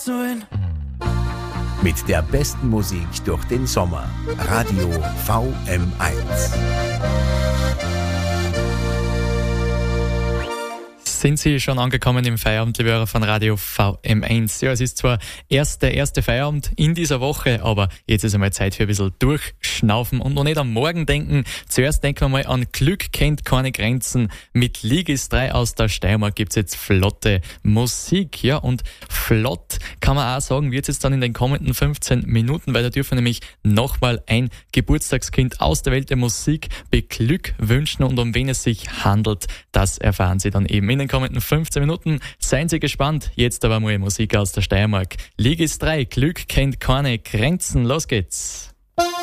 Mit der besten Musik durch den Sommer. Radio VM1. Sind Sie schon angekommen im Feierabend, liebe Hörer von Radio VM1? Ja, es ist zwar der erste Feierabend in dieser Woche, aber jetzt ist einmal Zeit für ein bisschen durchschnaufen und noch nicht am Morgen denken. Zuerst denken wir mal an Glück kennt keine Grenzen. Mit Ligis 3 aus der Steiermark gibt's jetzt flotte Musik. Ja, und flott kann man auch sagen, wird's jetzt dann in den kommenden 15 Minuten, weil da dürfen wir nämlich nochmal ein Geburtstagskind aus der Welt der Musik beglückwünschen und um wen es sich handelt, das erfahren Sie dann eben in den kommenden 15 Minuten. Seien Sie gespannt. Jetzt aber mal Musik aus der Steiermark. Ligis 3, Glück kennt keine Grenzen. Los geht's.